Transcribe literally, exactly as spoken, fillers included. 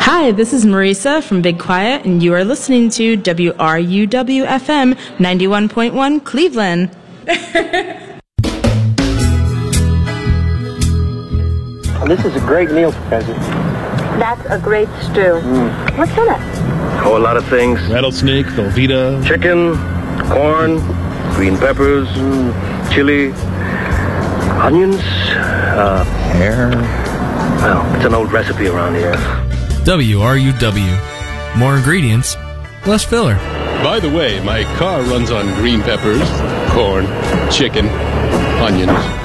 Hi, this is Marisa from Big Quiet, and you are listening to W R U W F M ninety-one point one Cleveland. This is a great meal, Professor. That's a great stew. Mm. What's in it? Oh, a lot of things. Rattlesnake, Velveeta. Chicken, corn, green peppers, mm. chili, onions, uh... Hair. Well, it's an old recipe around here. W R U W. More ingredients, less filler. By the way, my car runs on green peppers, corn, chicken, onions.